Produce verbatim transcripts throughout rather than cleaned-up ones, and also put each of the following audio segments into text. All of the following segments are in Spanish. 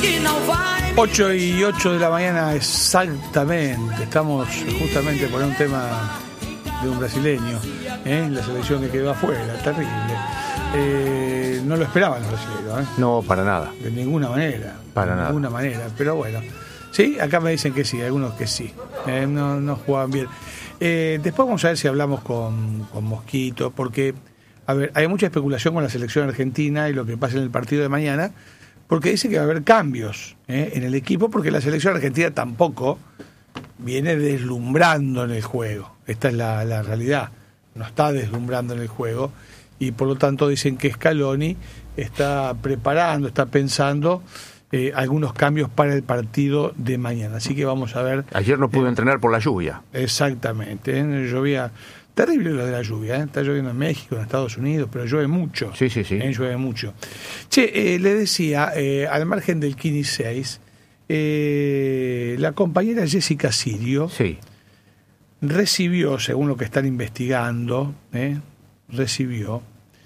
ocho y ocho de la mañana exactamente. Estamos justamente por un tema de un brasileño, ¿eh? La selección que quedó afuera, terrible. Eh, no lo esperaban los brasileños, ¿eh? No, para nada. De ninguna manera. Para de nada. ninguna manera, pero bueno. Sí, acá me dicen que sí, algunos que sí. Eh, no, no jugaban bien. Eh, después vamos a ver si hablamos con, con Mosquito, porque, a ver, hay mucha especulación con la selección argentina y lo que pasa en el partido de mañana, porque dice que va a haber cambios, ¿eh? en el equipo, porque la selección argentina tampoco viene deslumbrando en el juego. Esta es la, la realidad. No está deslumbrando en el juego y por lo tanto dicen que Scaloni está preparando, está pensando eh, algunos cambios para el partido de mañana. Así que vamos a ver. Ayer no pudo eh, entrenar por la lluvia. Exactamente. ¿eh? Llovía. Terrible lo de la lluvia, ¿eh? Está lloviendo en México, en Estados Unidos, pero llueve mucho. Sí, sí, sí. ¿eh? Llueve mucho. Che, eh, le decía, eh, al margen del Kini seis, eh, la compañera Jessica Sirio Sí. recibió, según lo que están investigando, ¿eh? recibió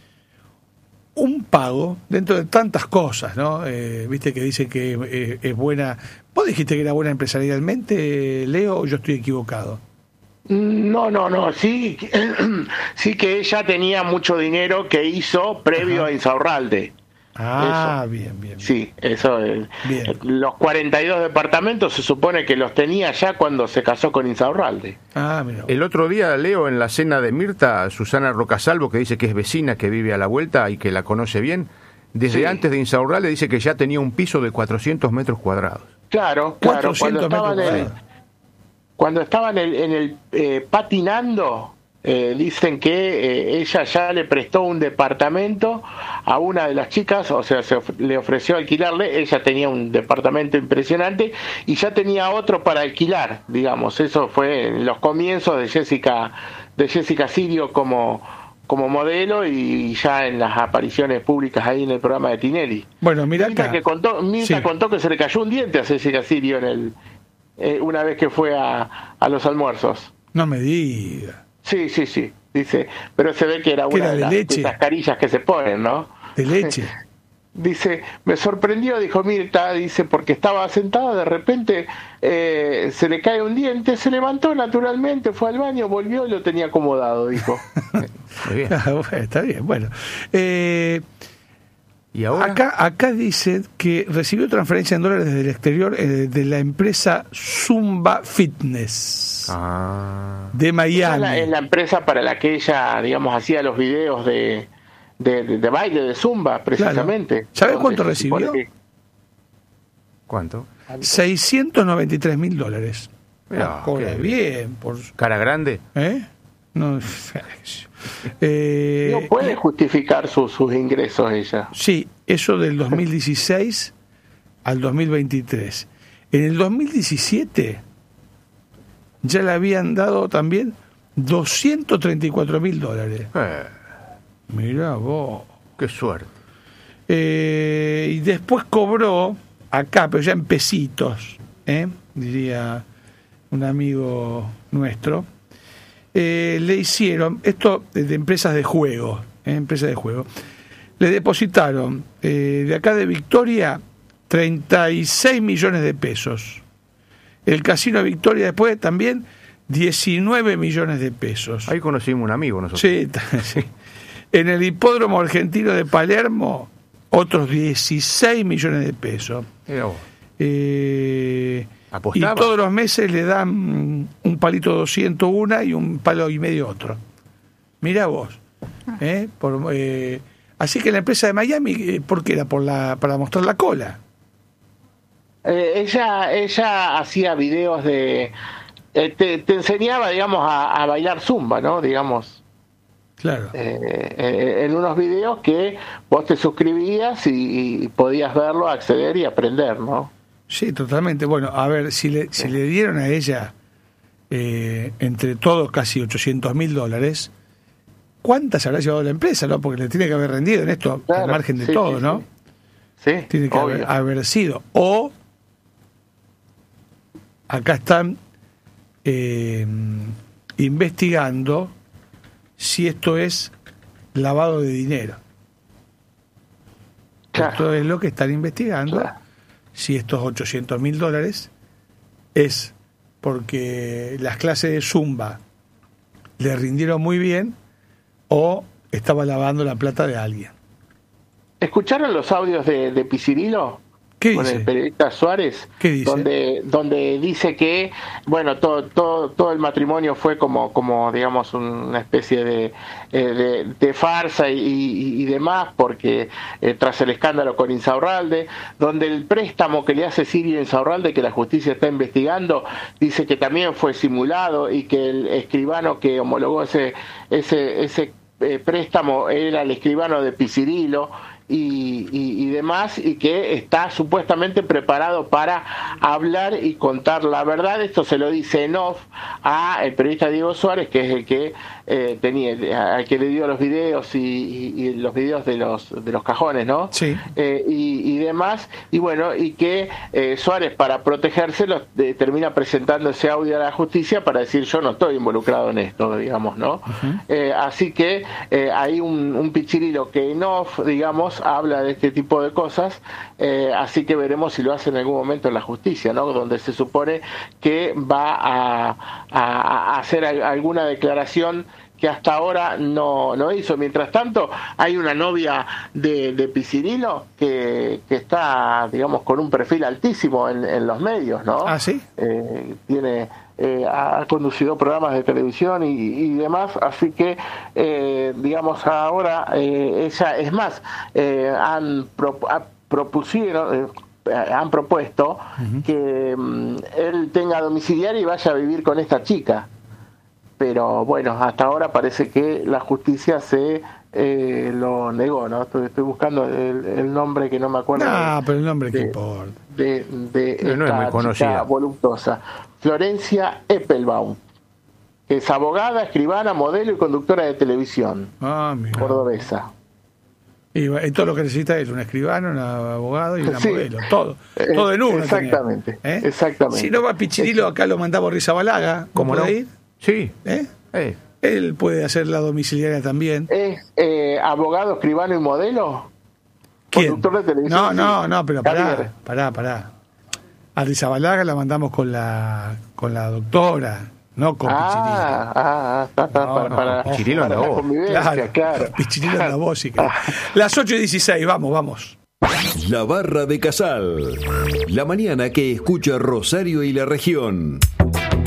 un pago dentro de tantas cosas, ¿no? Eh, Viste que dice que eh, es buena. ¿Vos dijiste que era buena empresarialmente, Leo, o yo estoy equivocado? No, no, no, sí, sí que ella tenía mucho dinero que hizo previo Ajá. a Insaurralde. Ah, Eso. bien, bien. Sí, eso. eh, Bien. Los cuarenta y dos departamentos se supone que los tenía ya cuando se casó con Insaurralde. Ah, mira. El otro día leo en la cena de Mirta, Susana Rocasalvo, que dice que es vecina, que vive a la vuelta y que la conoce bien, desde Sí. antes de Insaurralde dice que ya tenía un piso de cuatrocientos metros cuadrados. Claro, claro. Cuando cuatrocientos estaban metros en, cuadrados. cuando estaban en el, en el eh, patinando, eh, dicen que eh, ella ya le prestó un departamento a una de las chicas, o sea, se of- le ofreció alquilarle. Ella tenía un departamento impresionante y ya tenía otro para alquilar, digamos. Eso fue en los comienzos de Jessica, de Jessica Sirio como como modelo y ya en las apariciones públicas ahí en el programa de Tinelli. Bueno, mira Mirta acá. que contó, Mirta Sí. contó que se le cayó un diente a Jessica Sirio en el eh, una vez que fue a, a los almuerzos. No me diga. Sí, sí, sí, dice, pero se ve que era ¿Qué una era, de, de las, leche? de esas carillas que se ponen, ¿no? De leche. Dice, me sorprendió, dijo Mirta, dice, porque estaba sentada, de repente eh, se le cae un diente, se levantó naturalmente, fue al baño, volvió y lo tenía acomodado, dijo. Muy bien. Ah, bueno, está bien. Bueno. Eh, ¿Y ahora? acá, acá dice que recibió transferencia en dólares desde el exterior eh, de la empresa Zumba Fitness Ah. de Esa Miami. es la, es la empresa para la que ella, digamos, hacía los videos de, de, de, de baile, de zumba, precisamente. Claro. ¿Sabe Donde cuánto se supone recibió? que- ¿Cuánto? seiscientos noventa y tres mil dólares. Mirá, Ah, cobra qué bien. Por, ¿Cara grande? ¿Eh? No, eh, No puede justificar su- sus ingresos ella. Sí, eso del dos mil dieciséis al dos mil veintitrés. En el dos mil diecisiete ya le habían dado también doscientos treinta y cuatro mil dólares. Eh, Mirá vos. qué suerte. Eh, y después cobró acá, pero ya en pesitos, ¿eh? diría un amigo nuestro. Eh, le hicieron, esto de empresas de juego, ¿eh? empresas de juego, le depositaron eh, de acá de Victoria treinta y seis millones de pesos. El Casino de Victoria después también diecinueve millones de pesos. Ahí conocimos un amigo nosotros. Sí, sí. En el Hipódromo Argentino de Palermo, otros dieciséis millones de pesos. Mirá vos. Eh, y ¿Apostaba? todos los meses le dan un palito doscientos uno y un palo y medio otro. Mirá vos. ¿eh? Por, eh, así que la empresa de Miami, eh, ¿por qué era? Por la, para mostrar la cola. Eh, ella ella hacía videos de... eh, te, te enseñaba, digamos, a, a bailar zumba, ¿no? Digamos, Claro. eh, eh, en unos videos que vos te suscribías y, y podías verlo, acceder y aprender, ¿no? Sí, totalmente. Bueno, a ver, si le, si le dieron a ella, eh, entre todos, casi ochocientos mil dólares, ¿cuántas habrá llevado la empresa, no? Porque le tiene que haber rendido en esto, Claro, al margen de sí, todo, sí, ¿no? Sí, Tiene que haber, obvio. haber sido. O, acá están eh, investigando si esto es lavado de dinero. Claro. Esto es lo que están investigando. Claro. si estos ochocientos mil dólares es porque las clases de Zumba le rindieron muy bien o estaba lavando la plata de alguien. ¿Escucharon los audios de, de Piscirilo? ¿Qué Con dice? el periodista Suárez, ¿Qué dice? donde donde dice que bueno todo todo todo el matrimonio fue como como digamos una especie de eh, de, de farsa y, y, y demás, porque eh, tras el escándalo con Insaurralde, donde el préstamo que le hace Sirio Insaurralde, que la justicia está investigando, dice que también fue simulado y que el escribano que homologó ese ese ese eh, préstamo era el escribano de Piscirilo. Y, y, y demás, y que está supuestamente preparado para hablar y contar la verdad. Esto se lo dice en off a el periodista Diego Suárez, que es el que eh, tenía, al que le dio los videos y, y, y los videos de los de los cajones, ¿no? Sí. Eh, y, y demás, y bueno, y que eh, Suárez, para protegerse, los, eh, termina presentando ese audio a la justicia para decir: yo no estoy involucrado en esto, digamos, ¿no? Uh-huh. Eh, así que eh, hay un, un Pichirilo que en off, digamos, habla de este tipo de cosas, eh, así que veremos si lo hace en algún momento en la justicia, ¿no? Donde se supone que va a, a, a hacer alguna declaración que hasta ahora no, no hizo. Mientras tanto, hay una novia de, de Piscirilo que, que está, digamos, con un perfil altísimo en, en los medios, ¿no? ¿Ah, sí? Eh, tiene... Eh, ha conducido programas de televisión y, y demás, así que eh, digamos ahora eh, ella, es más, eh, han pro, ha, propusieron eh, han propuesto uh-huh. que um, él tenga domiciliario y vaya a vivir con esta chica, pero bueno, hasta ahora parece que la justicia se eh, lo negó, ¿no? Estoy, estoy buscando el, el nombre que no me acuerdo. No, de, pero el nombre de, que importa. De, de esta no es muy conocida. chica voluptuosa. Florencia Eppelbaum, que es abogada, escribana, modelo y conductora de televisión. Ah, mira. Cordobesa. Y, y todo lo que necesita es un escribano, un abogado y una sí. modelo. Todo. Todo en uno. Exactamente. Tenía, ¿eh? Exactamente. Si no va Pichirilo, acá lo mandamos Rizabalaga. ¿Cómo puede no? ir? Sí. ¿Eh? Eh. Él puede hacer la domiciliaria también. ¿Es eh, abogado, escribano y modelo? ¿Quién? Conductor de televisión. No, sí. no, no, pero pará, Javier. pará, pará. A Rizabalaga la mandamos con la con la doctora, no con ah, Pichirilo. Ah, ah, está, está, No, para, no, para, Pichirilo para anda la vos. convivencia, Claro, claro. Pichirilo anda vos, sí, claro. Las ocho y dieciséis, vamos, vamos. La Barra de Casal. La mañana que escucha Rosario y la región.